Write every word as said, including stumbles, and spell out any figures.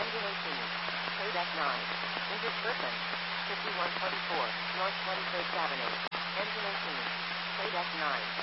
Engine eighteen. Code F nine. Injured person. fifty-one twenty-four, North twenty-third Avenue. Engine eighteen. Code F nine.